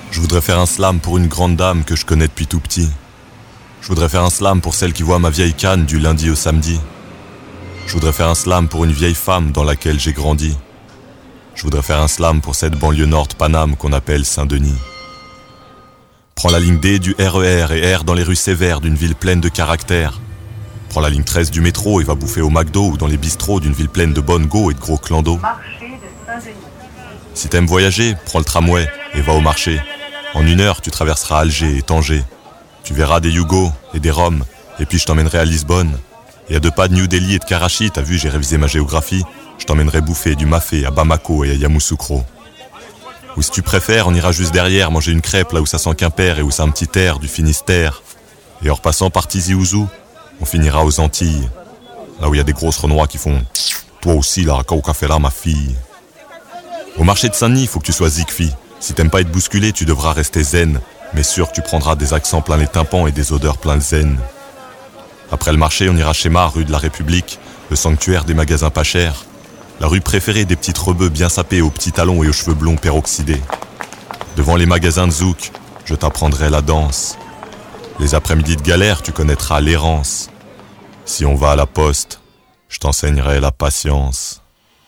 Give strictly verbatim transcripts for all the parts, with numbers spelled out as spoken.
Je voudrais faire un slam pour une grande dame que je connais depuis tout petit. Je voudrais faire un slam pour celle qui voit ma vieille canne du lundi au samedi. Je voudrais faire un slam pour une vieille femme dans laquelle j'ai grandi. Je voudrais faire un slam pour cette banlieue nord de Paname qu'on appelle Saint-Denis. Prends la ligne D du R E R et erre dans les rues sévères d'une ville pleine de caractère. Prends la ligne treize du métro et va bouffer au McDo ou dans les bistrots d'une ville pleine de bonnes go et de gros clandos. Si t'aimes voyager, prends le tramway et va au marché. En une heure, tu traverseras Alger et Tanger. Tu verras des Yougos et des Roms, et puis je t'emmènerai à Lisbonne. Et à deux pas de New Delhi et de Karachi, t'as vu, j'ai révisé ma géographie, je t'emmènerai bouffer du mafé à Bamako et à Yamoussoukro. Ou si tu préfères, on ira juste derrière manger une crêpe là où ça sent Quimper et où c'est un petit air du Finistère. Et en repassant par Tizi Ouzou, on finira aux Antilles, là où il y a des grosses renois qui font « Toi aussi là, qu'au café là ma fille ». Au marché de Saint-Denis, il faut que tu sois zigfi. Si t'aimes pas être bousculé, tu devras rester zen. Mais sûr que tu prendras des accents plein les tympans et des odeurs plein le zen. Après le marché, on ira chez Mar, rue de la République, le sanctuaire des magasins pas chers. La rue préférée des petites rebeux bien sapés aux petits talons et aux cheveux blonds peroxydés. Devant les magasins de zouk, je t'apprendrai la danse. Les après-midi de galère, tu connaîtras l'errance. Si on va à la poste, je t'enseignerai la patience.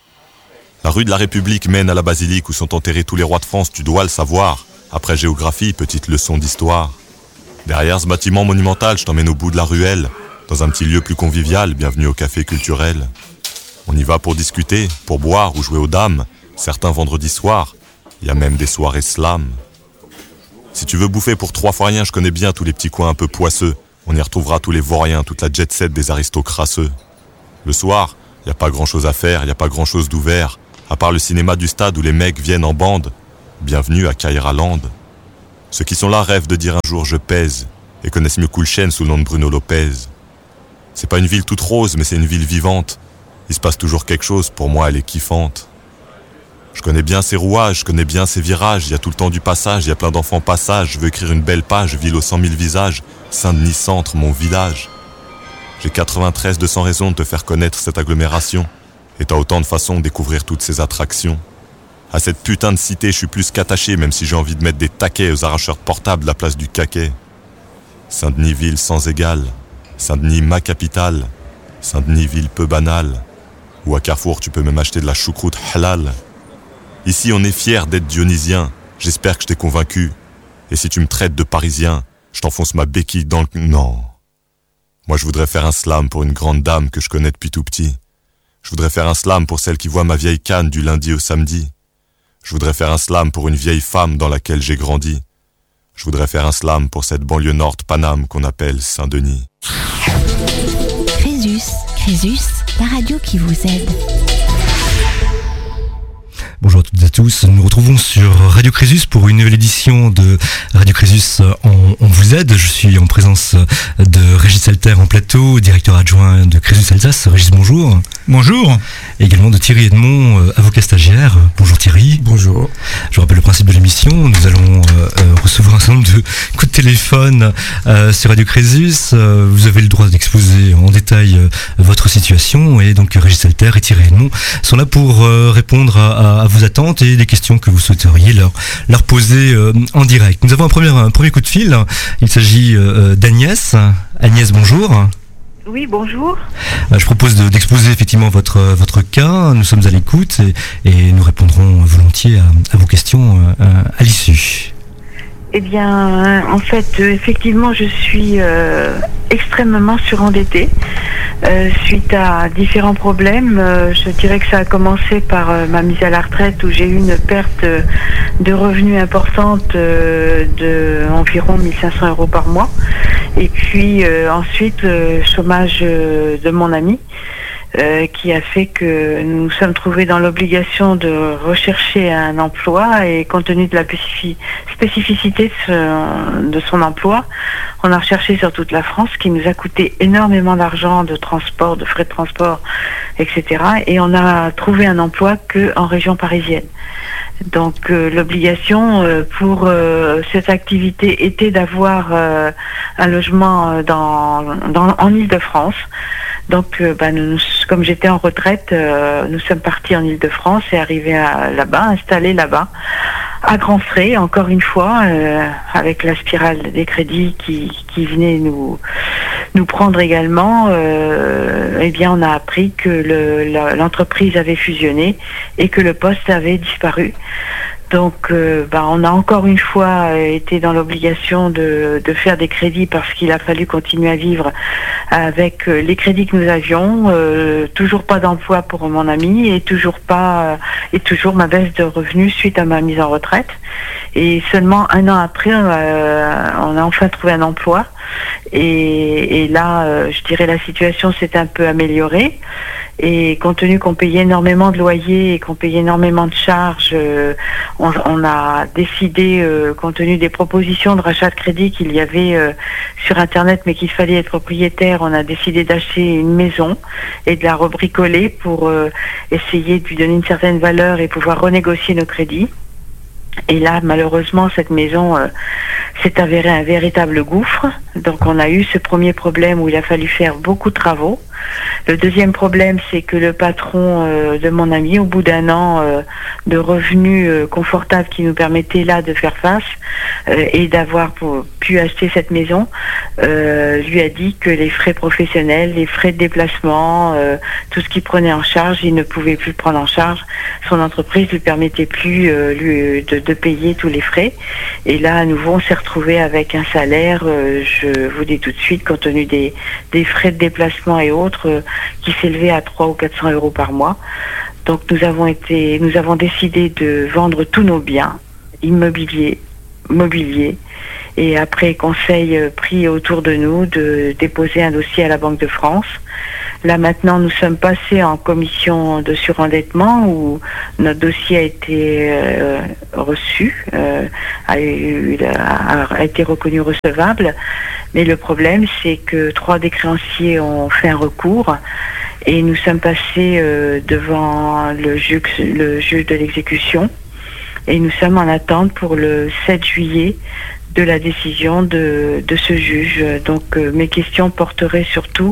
La rue de la République mène à la basilique où sont enterrés tous les rois de France, tu dois le savoir. Après géographie, petite leçon d'histoire. Derrière ce bâtiment monumental, je t'emmène au bout de la ruelle, dans un petit lieu plus convivial, bienvenue au café culturel. On y va pour discuter, pour boire ou jouer aux dames, certains vendredis soirs, il y a même des soirées slam. Si tu veux bouffer pour trois fois rien, je connais bien tous les petits coins un peu poisseux. On y retrouvera tous les vauriens, toute la jet set des aristocrasseux. Le soir, il n'y a pas grand chose à faire, il n'y a pas grand chose d'ouvert, à part le cinéma du stade où les mecs viennent en bande. Bienvenue à Kairaland. Ceux qui sont là rêvent de dire un jour je pèse et connaissent mieux Kulchen sous le nom de Bruno Lopez. C'est pas une ville toute rose, mais c'est une ville vivante. Il se passe toujours quelque chose, pour moi elle est kiffante. Je connais bien ses rouages, je connais bien ses virages, il y a tout le temps du passage, il y a plein d'enfants passage, je veux écrire une belle page, ville aux cent mille visages, Saint-Denis centre, mon village. J'ai quatre-vingt-treize deux cents raisons de te faire connaître cette agglomération, et t'as autant de façons de découvrir toutes ces attractions. À cette putain de cité, je suis plus qu'attaché, même si j'ai envie de mettre des taquets aux arracheurs de portables à la place du caquet. Saint-Denis, ville sans égal. Saint-Denis, ma capitale. Saint-Denis, ville peu banale. Ou à Carrefour, tu peux même acheter de la choucroute halal. Ici, on est fiers d'être dionysien. J'espère que je t'ai convaincu. Et si tu me traites de parisien, je t'enfonce ma béquille dans le... Non. Moi, je voudrais faire un slam pour une grande dame que je connais depuis tout petit. Je voudrais faire un slam pour celle qui voit ma vieille canne du lundi au samedi. Je voudrais faire un slam pour une vieille femme dans laquelle j'ai grandi. Je voudrais faire un slam pour cette banlieue nord de Paname qu'on appelle Saint-Denis. Crésus, Crésus, la radio qui vous aide. Bonjour à toutes et à tous, nous nous retrouvons sur Radio Crésus pour une nouvelle édition de Radio Crésus on, on vous aide. Je suis en présence de Régis Alter en plateau, directeur adjoint de Crésus Alsace. Régis, bonjour. Bonjour. Et également de Thierry Edmond, avocat stagiaire. Bonjour Thierry. Bonjour. Je rappelle le principe de l'émission, nous allons euh, recevoir un certain nombre de coups de téléphone euh, sur Radio Crésus. Euh, vous avez le droit d'exposer en détail euh, votre situation et donc Régis Alter et Thierry Edmond sont là pour euh, répondre à, à vos attentes et des questions que vous souhaiteriez leur, leur poser euh, en direct. Nous avons un premier, un premier coup de fil, il s'agit euh, d'Agnès. Agnès, bonjour. Oui, bonjour. Euh, je propose de, d'exposer effectivement votre, votre cas, nous sommes à l'écoute et, et nous répondrons volontiers à, à vos questions euh, à l'issue. Eh bien, en fait, euh, effectivement, je suis euh, extrêmement surendettée euh, suite à différents problèmes. Euh, je dirais que ça a commencé par euh, ma mise à la retraite où j'ai eu une perte euh, de revenus importante euh, de environ mille cinq cents euros par mois. Et puis euh, ensuite, le chômage euh, de mon ami. Euh, qui a fait que nous nous sommes trouvés dans l'obligation de rechercher un emploi et compte tenu de la spécificité de, ce, de son emploi, on a recherché sur toute la France, ce qui nous a coûté énormément d'argent, de transport, de frais de transport, et cetera. Et on a trouvé un emploi qu'en région parisienne. Donc euh, l'obligation euh, pour euh, cette activité était d'avoir euh, un logement dans, dans, en Île-de-France. Donc, euh, bah, nous, comme j'étais en retraite, euh, nous sommes partis en Île-de-France et arrivés à, là-bas, installés là-bas. à grands frais, encore une fois, euh, avec la spirale des crédits qui, qui venait nous, nous prendre également, euh, eh bien on a appris que le, la, l'entreprise avait fusionné et que le poste avait disparu. Donc, euh, bah, on a encore une fois euh, été dans l'obligation de, de faire des crédits parce qu'il a fallu continuer à vivre avec euh, les crédits que nous avions. Euh, toujours pas d'emploi pour mon ami et toujours pas euh, et toujours ma baisse de revenus suite à ma mise en retraite. Et seulement un an après, euh, on a enfin trouvé un emploi. Et, et là, euh, je dirais la situation s'est un peu améliorée. Et compte tenu qu'on payait énormément de loyers et qu'on payait énormément de charges, euh, on, on a décidé, euh, compte tenu des propositions de rachat de crédit qu'il y avait euh, sur Internet, mais qu'il fallait être propriétaire, on a décidé d'acheter une maison et de la rebricoler pour euh, essayer de lui donner une certaine valeur et pouvoir renégocier nos crédits. Et là, malheureusement, cette maison euh, s'est avérée un véritable gouffre. Donc, on a eu ce premier problème où il a fallu faire beaucoup de travaux. Le deuxième problème, c'est que le patron euh, de mon ami, au bout d'un an euh, de revenus euh, confortables qui nous permettaient là de faire face euh, et d'avoir pour, pu acheter cette maison, euh, lui a dit que les frais professionnels, les frais de déplacement, euh, tout ce qu'il prenait en charge, il ne pouvait plus prendre en charge. Son entreprise ne lui permettait plus euh, lui, de, de payer tous les frais. Et là, à nouveau, on s'est retrouvé avec un salaire, euh, je vous dis tout de suite, compte tenu des, des frais de déplacement et autres, euh, qui s'élevait à trois ou quatre cents euros par mois. Donc nous avons été, nous avons décidé de vendre tous nos biens immobiliers, mobiliers, et après conseil pris autour de nous de déposer un dossier à la Banque de France. Là maintenant, nous sommes passés en commission de surendettement où notre dossier a été euh, reçu, euh, a, eu, a, a été reconnu recevable. Mais le problème, c'est que trois des créanciers ont fait un recours et nous sommes passés euh, devant le juge, le juge de l'exécution et nous sommes en attente pour le sept juillet de la décision de, de ce juge. Donc euh, mes questions porteraient surtout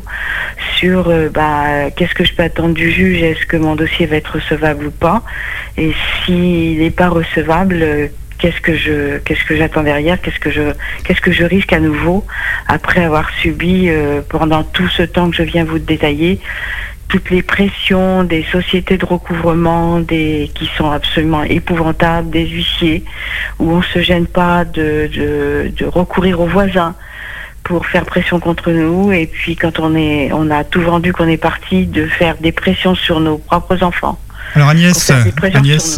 sur euh, bah, qu'est-ce que je peux attendre du juge, est-ce que mon dossier va être recevable ou pas, et s'il n'est pas recevable, euh, qu'est-ce que je qu'est-ce que j'attends derrière, qu'est-ce que je qu'est-ce que je risque à nouveau après avoir subi euh, pendant tout ce temps que je viens vous détailler toutes les pressions des sociétés de recouvrement, des qui sont absolument épouvantables, des huissiers, où on se gêne pas de, de, de recourir aux voisins pour faire pression contre nous, et puis quand on est on a tout vendu, qu'on est parti, de faire des pressions sur nos propres enfants. Alors Agnès, Agnès.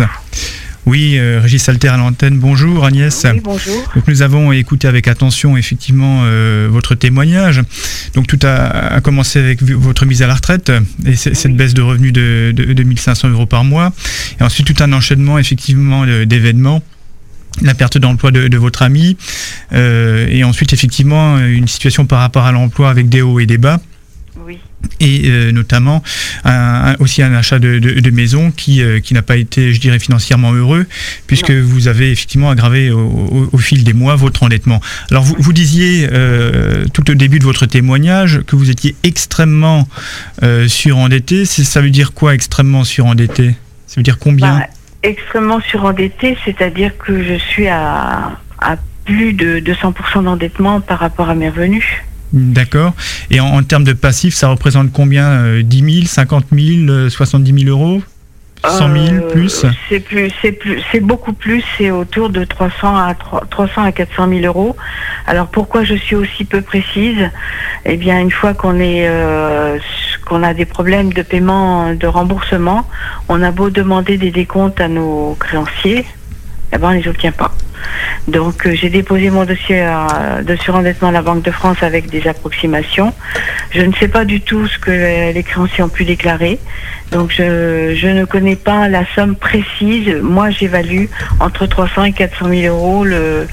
Oui, euh, Régis Alter à l'antenne. Bonjour Agnès. Oui, bonjour. Donc nous avons écouté avec attention effectivement euh, votre témoignage. Donc tout a, a commencé avec votre mise à la retraite et c- oui. cette baisse de revenus de, de, de mille cinq cents euros par mois. Et ensuite tout un enchaînement effectivement de, d'événements. La perte d'emploi de, de votre ami. Euh, et ensuite effectivement une situation par rapport à l'emploi avec des hauts et des bas. Oui. Et euh, notamment un, un, aussi un achat de, de, de maison qui, euh, qui n'a pas été, je dirais, financièrement heureux, puisque non. vous avez effectivement aggravé au, au, au fil des mois votre endettement. Alors vous, vous disiez euh, tout au début de votre témoignage que vous étiez extrêmement euh, surendetté. C'est, ça veut dire quoi extrêmement surendetté ? Ça veut dire combien ? Bah, extrêmement surendetté, c'est-à-dire que je suis à, à plus de deux cents pour cent d'endettement par rapport à mes revenus. D'accord. Et en, en termes de passif, ça représente combien euh, dix mille, cinquante mille, euh, soixante-dix mille euros, cent mille, euh, plus c'est plus, c'est plus, c'est beaucoup plus. C'est autour de trois cents à quatre cents mille euros. Alors pourquoi je suis aussi peu précise ? Eh bien, une fois qu'on est, euh, qu'on a des problèmes de paiement, de remboursement, on a beau demander des décomptes à nos créanciers, eh ben on les obtient pas. Donc euh, j'ai déposé mon dossier à, de surendettement à la Banque de France avec des approximations. Je ne sais pas du tout ce que les, les créanciers ont pu déclarer. Donc je, je ne connais pas la somme précise. Moi j'évalue entre trois cents et quatre cent mille euros le...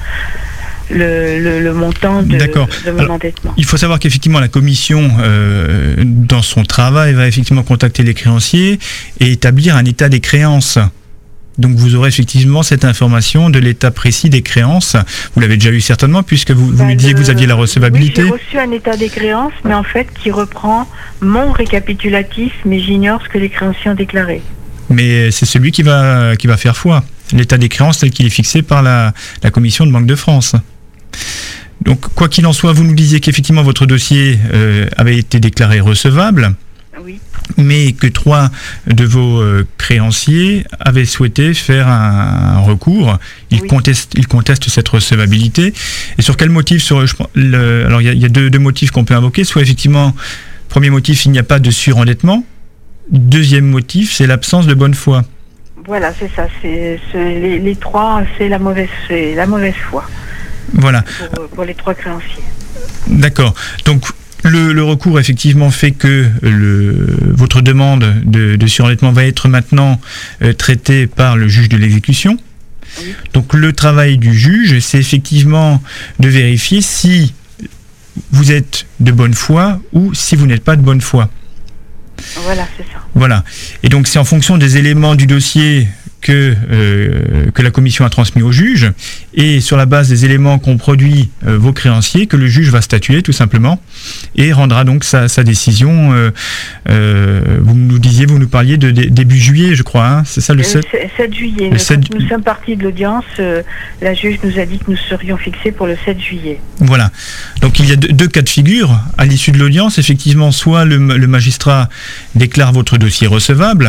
Le, le, le montant de, de mon Alors, endettement. Il faut savoir qu'effectivement la commission, euh, dans son travail, va effectivement contacter les créanciers et établir un état des créances. Donc vous aurez effectivement cette information de l'état précis des créances. Vous l'avez déjà eu certainement puisque vous, vous bah, me disiez le... que vous aviez la recevabilité. Oui, j'ai reçu un état des créances, mais en fait qui reprend mon récapitulatif, mais j'ignore ce que les créanciers ont déclaré. Mais c'est celui qui va, qui va faire foi. L'état des créances tel qu'il est fixé par la, la commission de Banque de France. Donc, quoi qu'il en soit, vous nous disiez qu'effectivement votre dossier euh, avait été déclaré recevable. Oui. Mais que trois de vos euh, créanciers avaient souhaité faire un, un recours. Ils, oui. contestent, ils contestent cette recevabilité. Et sur quel motif sur, je, le, Alors, il y a, y a deux, deux motifs qu'on peut invoquer. Soit effectivement, premier motif, il n'y a pas de surendettement. Deuxième motif, c'est l'absence de bonne foi. Voilà, c'est ça. C'est, c'est, les, les trois, c'est la mauvaise, c'est la mauvaise foi. Voilà. Pour, pour les trois créanciers. D'accord. Donc, Le, le recours effectivement fait que le, votre demande de, de surendettement va être maintenant euh, traitée par le juge de l'exécution. Oui. Donc le travail du juge, c'est effectivement de vérifier si vous êtes de bonne foi ou si vous n'êtes pas de bonne foi. Voilà, c'est ça. Voilà. Et donc c'est en fonction des éléments du dossier que, euh, que la commission a transmis au juge, et sur la base des éléments qu'ont produit euh, vos créanciers, que le juge va statuer tout simplement, et rendra donc sa, sa décision. Euh, euh, vous nous disiez, vous nous parliez de, de début juillet, je crois, hein, c'est ça le sept, euh, sept juillet. Le sept... Quand nous sommes partis de l'audience, euh, la juge nous a dit que nous serions fixés pour le sept juillet. Voilà. Donc il y a deux, deux cas de figure à l'issue de l'audience. Effectivement, soit le, le magistrat déclare votre dossier recevable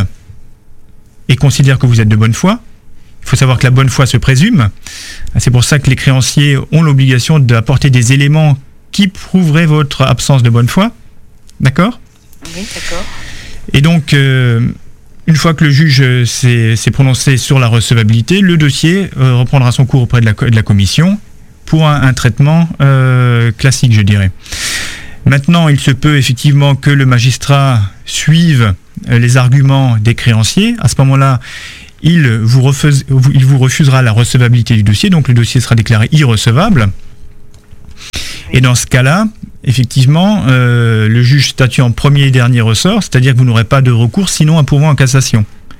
et considère que vous êtes de bonne foi. Il faut savoir que la bonne foi se présume. C'est pour ça que les créanciers ont l'obligation d'apporter des éléments qui prouveraient votre absence de bonne foi. D'accord ? Oui, d'accord. Et donc, euh, une fois que le juge s'est, s'est prononcé sur la recevabilité, le dossier euh, reprendra son cours auprès de la, de la commission pour un, un traitement euh, classique, je dirais. Maintenant, il se peut effectivement que le magistrat suive les arguments des créanciers. À ce moment-là, il vous, refuse, il vous refusera la recevabilité du dossier, donc le dossier sera déclaré irrecevable. Et dans ce cas-là, effectivement, euh, le juge statue en premier et dernier ressort, c'est-à-dire que vous n'aurez pas de recours, sinon un pourvoi en cassation.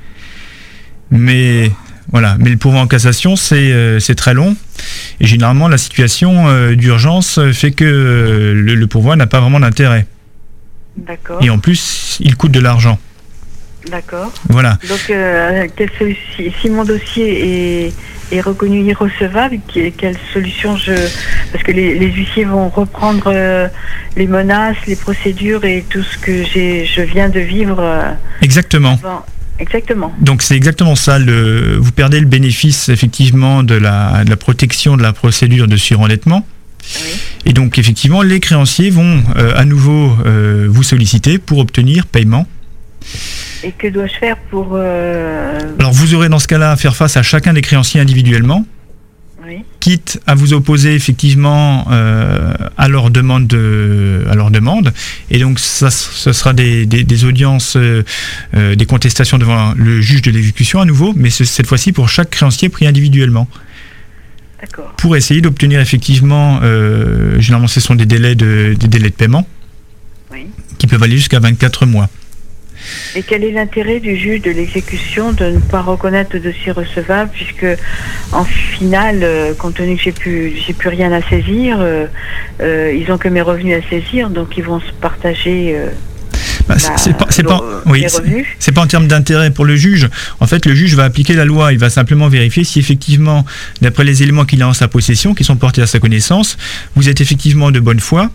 Mais voilà, mais le pourvoi en cassation, c'est, euh, c'est très long. Et généralement, la situation euh, d'urgence fait que euh, le, le pourvoi n'a pas vraiment d'intérêt. D'accord. Et en plus, il coûte de l'argent. D'accord. Voilà. Donc, euh, quelle, si, si mon dossier est, est reconnu irrecevable, quelle solution je... Parce que les, les huissiers vont reprendre euh, les menaces, les procédures et tout ce que j'ai, je viens de vivre. Euh, Exactement. Avant. Exactement. Donc c'est exactement ça. Le, vous perdez le bénéfice effectivement de la, de la protection de la procédure de surendettement. Oui. Et donc effectivement, les créanciers vont euh, à nouveau euh, vous solliciter pour obtenir paiement. Et que dois-je faire pour... Euh... Alors vous aurez dans ce cas-là à faire face à chacun des créanciers individuellement, oui. quitte à vous opposer effectivement euh, à leur demande, de, à leur demande. Et donc ça, ce sera des, des, des audiences, euh, euh, des contestations devant le juge de l'exécution à nouveau, mais ce, cette fois-ci pour chaque créancier pris individuellement. D'accord. Pour essayer d'obtenir effectivement, euh, généralement ce sont des délais de, des délais de paiement, oui. qui peuvent aller jusqu'à vingt-quatre mois. Et quel est l'intérêt du juge de l'exécution de ne pas reconnaître le dossier recevable, puisque en finale, euh, compte tenu que j'ai plus, j'ai plus rien à saisir, euh, euh, ils ont que mes revenus à saisir, donc ils vont se partager. Euh, bah, c'est, c'est pas, c'est pas, oui, c'est, c'est pas en termes d'intérêt pour le juge. En fait, le juge va appliquer la loi. Il va simplement vérifier si effectivement, d'après les éléments qu'il a en sa possession, qui sont portés à sa connaissance, vous êtes effectivement de bonne foi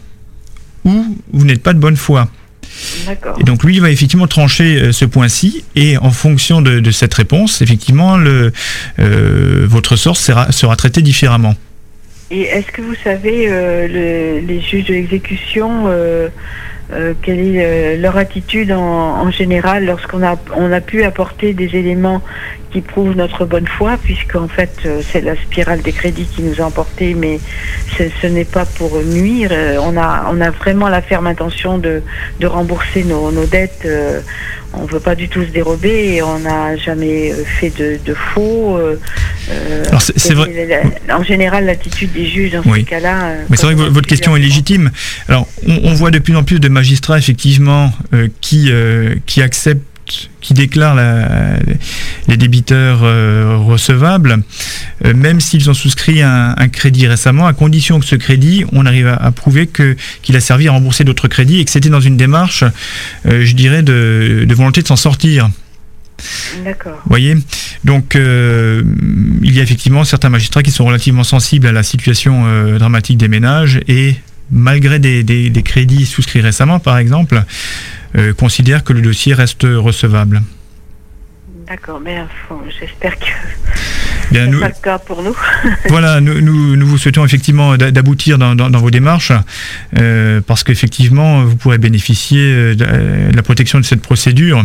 ou vous n'êtes pas de bonne foi. D'accord. Et donc lui, il va effectivement trancher euh, ce point-ci, et en fonction de, de cette réponse, effectivement, le, euh, votre sort sera, sera traité différemment. Et est-ce que vous savez, euh, le, les juges de l'exécution, euh, euh, quelle est euh, leur attitude en, en général lorsqu'on a, on a pu apporter des éléments qui prouvent notre bonne foi, puisqu'en fait euh, c'est la spirale des crédits qui nous a emportés, mais ce, ce n'est pas pour nuire. Euh, on a, on a vraiment la ferme intention de, de rembourser nos, nos dettes. Euh, on ne veut pas du tout se dérober, et on n'a jamais fait de, de faux. Euh, Alors c'est, c'est vrai. La, en général, l'attitude des juges dans oui. ce cas-là. Euh, Mais c'est vrai que votre question est légitime. Alors on, on voit de plus en plus de magistrats effectivement euh, qui, euh, qui acceptent, qui déclarent la, les débiteurs euh, recevables, euh, même s'ils ont souscrit un, un crédit récemment, à condition que ce crédit, on arrive à, à prouver que, qu'il a servi à rembourser d'autres crédits, et que c'était dans une démarche, euh, je dirais, de, de volonté de s'en sortir. D'accord. Vous voyez ? Donc, euh, il y a effectivement certains magistrats qui sont relativement sensibles à la situation euh, dramatique des ménages et, malgré des, des, des crédits souscrits récemment, par exemple, euh, considèrent que le dossier reste recevable. D'accord, mais enfin, j'espère que Bien, c'est nous, pas le cas pour nous. voilà, nous, nous, nous vous souhaitons effectivement d'aboutir dans, dans, dans vos démarches, euh, parce qu'effectivement, vous pourrez bénéficier de la protection de cette procédure.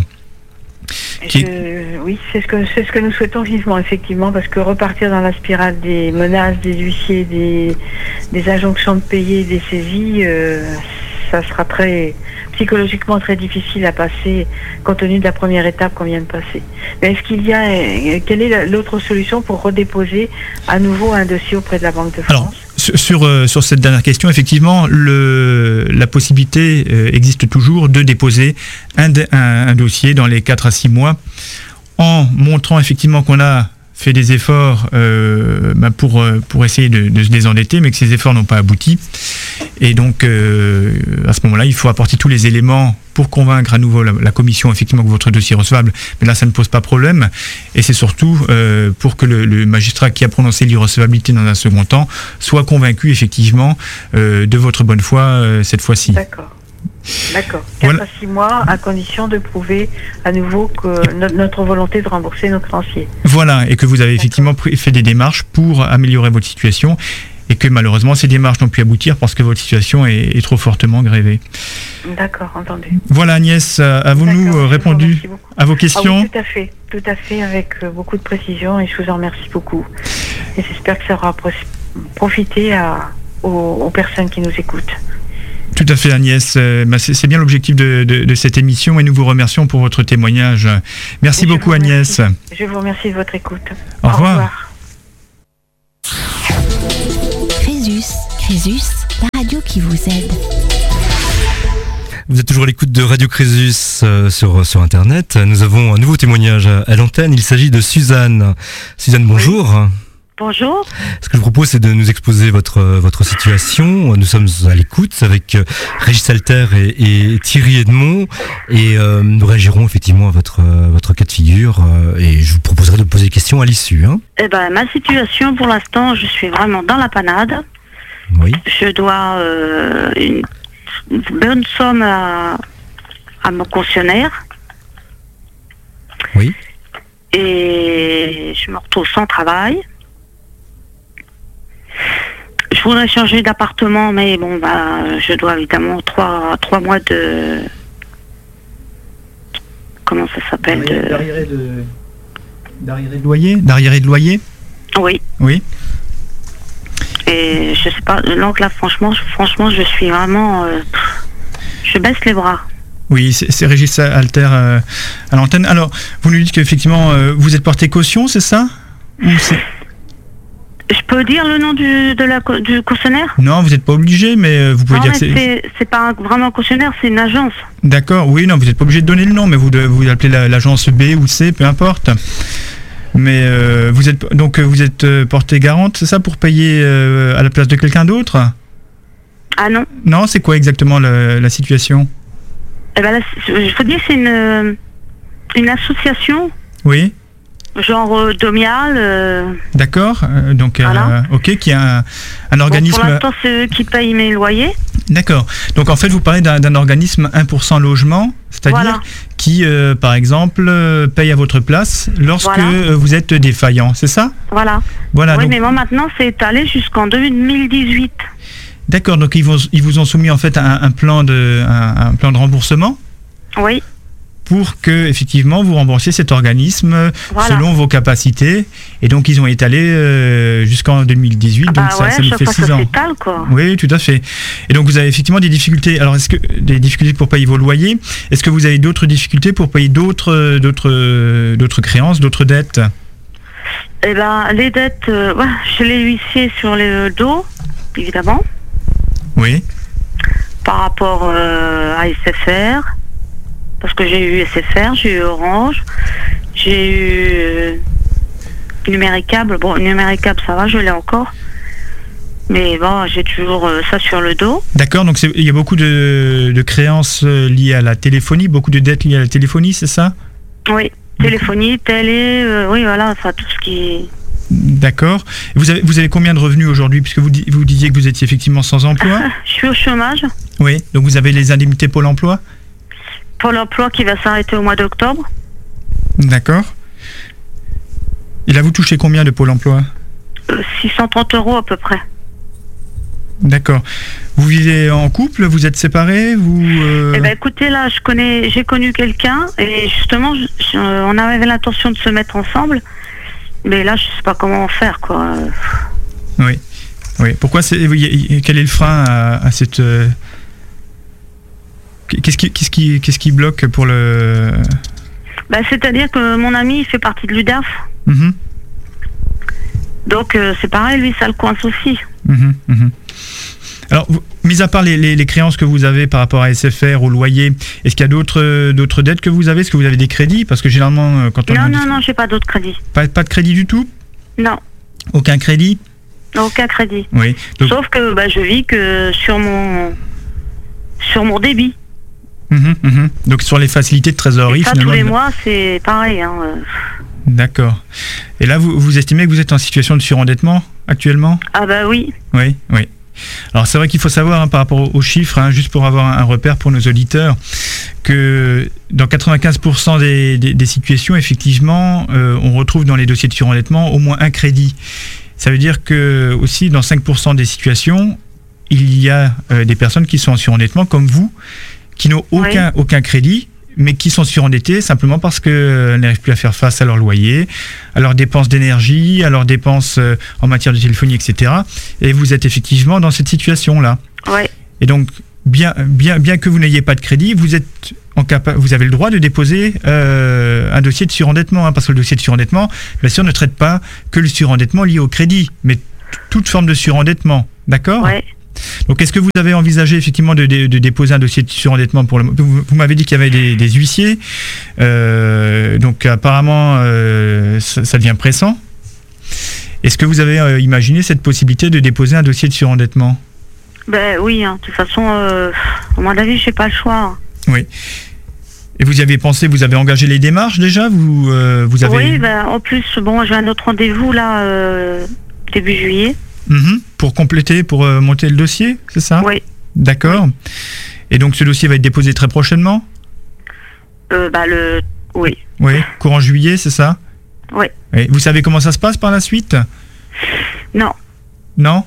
Je, oui, c'est ce que c'est ce que nous souhaitons vivement, effectivement, parce que repartir dans la spirale des menaces, des huissiers, des, des injonctions de payer, des saisies, euh, ça sera très psychologiquement très difficile à passer, compte tenu de la première étape qu'on vient de passer. Mais est-ce qu'il y a, quelle est l'autre solution pour redéposer à nouveau un dossier auprès de la Banque de France ? Alors, sur, sur, euh, sur cette dernière question, effectivement, le, la possibilité euh, existe toujours de déposer un, un, un dossier dans les quatre à six mois, en montrant effectivement qu'on a fait des efforts euh, bah pour, pour essayer de, de se désendetter, mais que ces efforts n'ont pas abouti. Et donc, euh, à ce moment-là, il faut apporter tous les éléments pour convaincre à nouveau la, la commission, effectivement, que votre dossier est recevable. Mais là, ça ne pose pas problème. Et c'est surtout euh, pour que le, le magistrat qui a prononcé l'irrecevabilité dans un second temps soit convaincu, effectivement, euh, de votre bonne foi euh, cette fois-ci. D'accord. D'accord. quatre Voilà. à six mois, à condition de prouver à nouveau que no- notre volonté de rembourser nos créanciers. Voilà, et que vous avez effectivement pr- fait des démarches pour améliorer votre situation, et que malheureusement ces démarches n'ont pu aboutir parce que votre situation est, est trop fortement grévée. D'accord, entendu. Voilà Agnès, avez-nous D'accord, je vous répondu remercie beaucoup. à vos Ah questions ? oui, tout à fait, tout à fait, avec euh, beaucoup de précision, et je vous en remercie beaucoup. Et j'espère que ça aura pro- profité à, aux, aux personnes qui nous écoutent. Tout à fait Agnès, euh, bah, c'est, c'est bien l'objectif de, de, de cette émission, et nous vous remercions pour votre témoignage. Merci Je beaucoup vous Agnès. remercie. Je vous remercie de votre écoute. Au revoir. Crésus, Crésus, la radio qui vous aide. Vous êtes toujours à l'écoute de Radio Crésus euh, sur, sur Internet. Nous avons un nouveau témoignage à, à l'antenne. Il s'agit de Suzanne. Suzanne, bonjour. Oui. Bonjour. Ce que je vous propose, c'est de nous exposer votre, votre situation. Nous sommes à l'écoute avec Régis Alter et, et Thierry Edmond. Et euh, nous réagirons effectivement à votre, votre cas de figure. Euh, et je vous proposerai de poser des questions à l'issue. Hein. Eh ben, ma situation, pour l'instant, je suis vraiment dans la panade. Oui. Je dois euh, une, une bonne somme à, à mon cautionnaire. Oui. Et je me retrouve sans travail. Je voudrais changer d'appartement, mais bon, bah, je dois évidemment trois, trois mois de... Comment ça s'appelle de... D'arriéré de... D'arriéré de loyer D'arriéré de loyer Oui. Oui. Et je sais pas, donc là, franchement, je, franchement, je suis vraiment... Euh, je baisse les bras. Oui, c'est, c'est Régis Alter euh, à l'antenne. Alors, vous nous dites qu'effectivement, euh, vous êtes porté caution, c'est ça ? Ou c'est... Je peux dire le nom du, de la, du cautionnaire ? Non, vous n'êtes pas obligé, mais euh, vous pouvez Non, dire mais que c'est... c'est, c'est pas un- vraiment un cautionnaire, c'est une agence. D'accord, oui, non, vous n'êtes pas obligé de donner le nom, mais vous, de, vous appelez la, l'agence B ou C, peu importe. Mais euh, vous êtes donc vous êtes euh, porté garante, c'est ça, pour payer euh, à la place de quelqu'un d'autre ? Ah non. Non, c'est quoi exactement la, la situation ? Eh ben là, c'est- je vous dis, c'est une, une association, Oui, genre euh, Domial. Euh, d'accord. euh, donc, euh, Voilà. ok, qui a un, un bon, organisme. pour l'instant, c'est eux qui payent mes loyers. D'accord. Donc en fait, vous parlez d'un, d'un organisme un pour cent logement, c'est-à-dire Voilà. qui, euh, par exemple, euh, paye à votre place lorsque Voilà. euh, vous êtes défaillant, c'est ça ? Voilà. Voilà. oui, donc- mais moi, maintenant, c'est étalé jusqu'en deux mille dix-huit. D'accord. Donc ils, vont, ils vous ont soumis en fait un, un plan de, un, un plan de remboursement Oui. pour que effectivement vous remboursiez cet organisme euh, Voilà. selon vos capacités. Et donc ils ont étalé euh, jusqu'en deux mille dix-huit. Ah donc bah ça, ouais, ça nous chaque fait fois, six ça ans. s'étale, quoi. Oui, tout à fait. Et donc vous avez effectivement des difficultés. Alors est-ce que des difficultés pour payer vos loyers ? Est-ce que vous avez d'autres difficultés pour payer d'autres d'autres d'autres créances, d'autres dettes ? Eh ben, les dettes, euh, ouais, je l'ai huissier sur le dos, évidemment, Oui. par rapport euh, à S F R, parce que j'ai eu S F R, j'ai eu Orange, j'ai eu euh, Numéricable. Bon, Numéricable, ça va, je l'ai encore. Mais bon, j'ai toujours euh, ça sur le dos. D'accord. Donc c'est- il y a beaucoup de, de créances euh, liées à la téléphonie, beaucoup de dettes liées à la téléphonie, c'est ça ? Oui. Téléphonie, télé, euh, oui, voilà, enfin, tout ce qui... D'accord. Vous avez, vous avez combien de revenus aujourd'hui, puisque vous, vous disiez que vous étiez effectivement sans emploi? Je suis au chômage. Oui, donc vous avez les indemnités Pôle emploi? Pôle emploi qui va s'arrêter au mois d'octobre. D'accord. Et là, vous touchez combien de Pôle emploi? euh, six cent trente euros à peu près. D'accord. Vous vivez en couple? Vous êtes séparés? Vous euh... Eh ben écoutez, là, je connais, j'ai connu quelqu'un et justement, je, je, on avait l'intention de se mettre ensemble, mais là, je sais pas comment faire, quoi. Oui. Oui. Pourquoi c'est, quel est le frein à, à cette euh... Qu'est-ce qui, qu'est-ce qui, qu'est-ce qui bloque pour le... Bah, c'est-à-dire que mon ami, il fait partie de l'U D A F. Mmh. Donc, euh, c'est pareil, lui, ça le coince aussi. Mmh, mmh. Alors, vous, mis à part les, les, les créances que vous avez par rapport à S F R, au loyer, est-ce qu'il y a d'autres, d'autres dettes que vous avez? Est-ce que vous avez des crédits? Parce que généralement, quand on... Non, a non, des... non, j'ai pas d'autres crédits. Pas, pas de crédit du tout? Non. Aucun crédit? Aucun crédit. Oui. Donc... Sauf que bah, je vis que sur mon, sur mon débit. Mmh, mmh. Donc sur les facilités de trésorerie, et ça, tous les mois, c'est pareil. Hein. D'accord. Et là, vous, vous estimez que vous êtes en situation de surendettement actuellement? Ah bah oui. Oui, oui. Alors c'est vrai qu'il faut savoir hein, par rapport aux chiffres, hein, juste pour avoir un repère pour nos auditeurs, que dans quatre-vingt-quinze pour cent des, des, des situations, effectivement, euh, on retrouve dans les dossiers de surendettement au moins un crédit. Ça veut dire que aussi dans cinq pour cent des situations, il y a euh, des personnes qui sont en surendettement comme vous, qui n'ont aucun, oui. aucun crédit, mais qui sont surendettés simplement parce qu'elles n'arrivent plus à faire face à leur loyer, à leurs dépenses d'énergie, à leurs dépenses euh, en matière de téléphonie, et cetera. Et vous êtes effectivement dans cette situation-là. Ouais. Et donc, bien, bien, bien que vous n'ayez pas de crédit, vous êtes en capa- vous avez le droit de déposer euh, un dossier de surendettement, hein, parce que le dossier de surendettement, bien sûr, ne traite pas que le surendettement lié au crédit, mais t- toute forme de surendettement. D'accord ? Ouais. Donc, est-ce que vous avez envisagé effectivement de, de, de déposer un dossier de surendettement pour le... Vous, vous m'avez dit qu'il y avait des, des huissiers, euh, donc apparemment euh, ça, ça devient pressant. Est-ce que vous avez euh, imaginé cette possibilité de déposer un dossier de surendettement? Ben oui, hein. De toute façon, euh, à mon avis, je n'ai pas le choix. Oui. Et vous y avez pensé, vous avez engagé les démarches déjà? Vous, euh, vous avez... Oui, ben, en plus, bon, j'ai un autre rendez-vous là, euh, début juillet. Mmh, pour compléter, pour euh, monter le dossier, c'est ça? Oui. D'accord. Oui. Et donc ce dossier va être déposé très prochainement? euh, bah, le... Oui. Oui, courant juillet, c'est ça? Oui. Et vous savez comment ça se passe par la suite? Non. Non?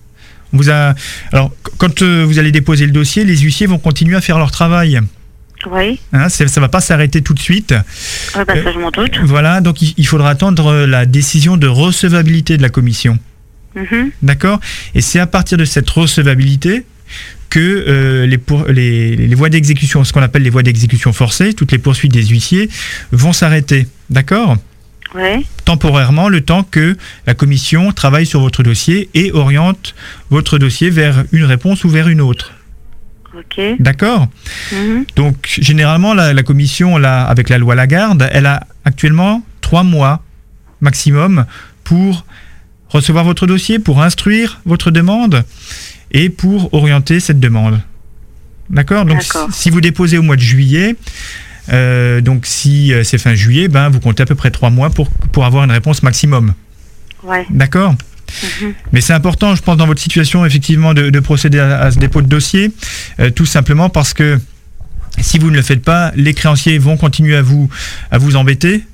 On vous a... Alors, quand euh, vous allez déposer le dossier, les huissiers vont continuer à faire leur travail. Oui. Hein, ça ne va pas s'arrêter tout de suite. Ouais, bah, ça, je m'en doute. Voilà, donc il, il faudra attendre la décision de recevabilité de la commission. Mmh. D'accord. Et c'est à partir de cette recevabilité que euh, les, pour, les, les voies d'exécution, ce qu'on appelle les voies d'exécution forcée, toutes les poursuites des huissiers, vont s'arrêter. D'accord ? Oui. Temporairement, le temps que la commission travaille sur votre dossier et oriente votre dossier vers une réponse ou vers une autre. Ok. D'accord ? Mmh. Donc, généralement, la, la commission, là, avec la loi Lagarde, elle a actuellement trois mois maximum pour recevoir votre dossier, pour instruire votre demande et pour orienter cette demande. D'accord ? Donc, D'accord. si vous déposez au mois de juillet, euh, donc si euh, c'est fin juillet, ben, vous comptez à peu près trois mois pour, pour avoir une réponse maximum. Ouais. D'accord ? Mmh. Mais c'est important, je pense, dans votre situation, effectivement, de, de procéder à, à ce dépôt de dossier, euh, tout simplement parce que si vous ne le faites pas, les créanciers vont continuer à vous, à vous embêter,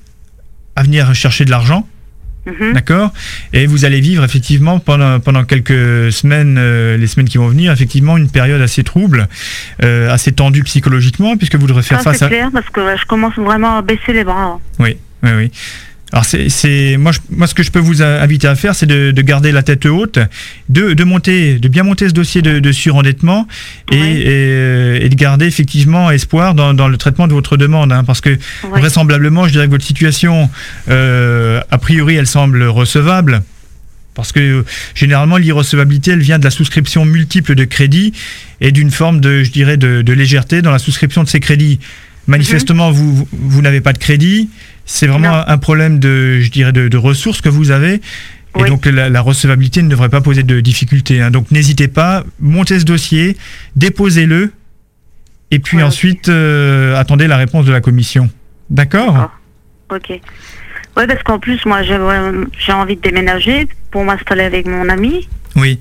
à venir chercher de l'argent. Mmh. D'accord ? Et vous allez vivre effectivement pendant, pendant quelques semaines, euh, les semaines qui vont venir, effectivement une période assez trouble, euh, assez tendue psychologiquement, puisque vous devrez faire ah, face c'est à... C'est clair, parce que ouais, je commence vraiment à baisser les bras. Oui, oui, oui. Alors c'est, c'est moi, je, moi ce que je peux vous inviter à faire, c'est de, de garder la tête haute, de, de monter, de bien monter ce dossier de, de surendettement et, oui. et, et de garder effectivement espoir dans, dans le traitement de votre demande, hein, parce que oui. vraisemblablement, je dirais que votre situation, euh, a priori, elle semble recevable. Parce que généralement, l'irrecevabilité, elle vient de la souscription multiple de crédits et d'une forme de, je dirais, de, de légèreté dans la souscription de ces crédits. Manifestement, mm-hmm. vous, vous n'avez pas de crédit. C'est vraiment non. un problème de, je dirais, de, de ressources que vous avez. Et oui. donc, la, la recevabilité ne devrait pas poser de difficultés. Hein. Donc, n'hésitez pas, montez ce dossier, déposez-le, et puis ouais, ensuite, okay. euh, attendez la réponse de la commission. D'accord ? Ok. Ouais, parce qu'en plus, moi, j'ai, euh, j'ai envie de déménager pour m'installer avec mon ami. Oui,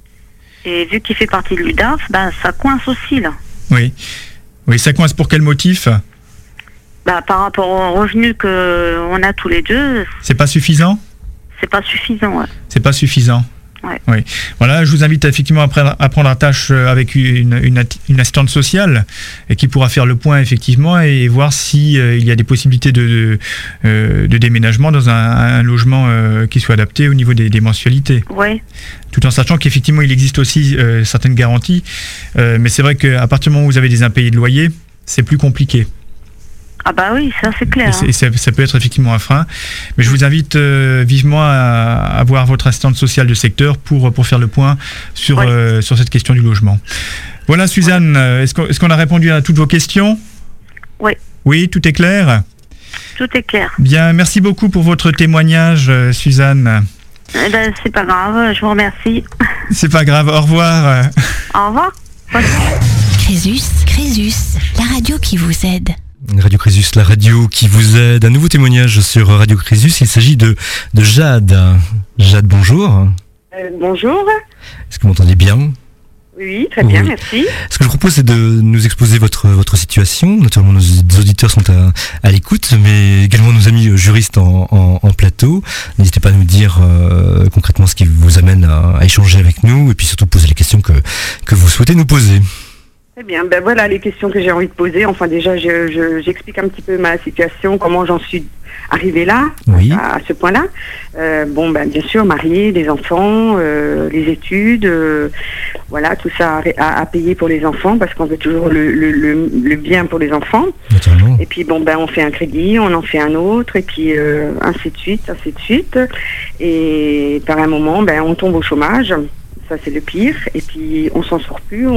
Et vu qu'il fait partie de l'U D A F, bah, ça coince aussi, là. oui. Oui, ça coince pour quel motif? Bah, par rapport aux revenus qu'on a tous les deux, C'est pas suffisant? c'est pas suffisant, ouais. C'est pas suffisant. Ouais. Oui. Voilà, je vous invite effectivement à prendre, à prendre la tâche avec une, une, une assistante sociale et qui pourra faire le point effectivement et voir si euh, il y a des possibilités de, de, euh, de déménagement dans un, un logement euh, qui soit adapté au niveau des, des mensualités. Ouais. Tout en sachant qu'effectivement il existe aussi euh, certaines garanties, euh, mais c'est vrai qu'à partir du moment où vous avez des impayés de loyer, c'est plus compliqué. Ah bah oui, ça c'est clair. Et, c'est- et ça, ça peut être effectivement un frein. Mais je vous invite euh, vivement à, à voir votre assistante sociale de secteur pour, pour faire le point sur, Oui. euh, sur cette question du logement. Voilà Suzanne, euh, est-ce qu'on, est-ce qu'on a répondu à toutes vos questions? Oui, Oui, tout est clair? tout est clair. Bien, merci beaucoup pour votre témoignage euh, Suzanne. Eh ben, c'est pas grave, je vous remercie. C'est pas grave, au revoir. Au revoir. Crésus, Crésus, la radio qui vous aide. Radio Crésus, la radio qui vous aide. Un nouveau témoignage sur Radio Crésus. Il s'agit de, de Jade. Jade, bonjour. Euh, bonjour. Est-ce que vous m'entendez bien? Oui, très bien, Oui. merci. Ce que je propose, c'est de nous exposer votre, votre situation. Naturellement, nos auditeurs sont à, à l'écoute, mais également nos amis juristes en, en, en plateau. N'hésitez pas à nous dire euh, concrètement ce qui vous amène à, à échanger avec nous et puis surtout poser les questions que, que vous souhaitez nous poser. Très bien, ben voilà les questions que j'ai envie de poser. Enfin déjà, je, je- j'explique un petit peu ma situation, comment j'en suis arrivée là, Oui. à, à ce point-là. Euh, bon, ben bien sûr, mariée, des enfants, euh, les études, euh, voilà, tout ça à, à- à payer pour les enfants parce qu'on veut toujours le, le, le, le bien pour les enfants. Naturellement. Et puis bon, ben on fait un crédit, on en fait un autre, et puis euh, ainsi de suite, ainsi de suite. Et par un moment, ben on tombe au chômage. Ça, c'est le pire. Et puis, on s'en sort plus.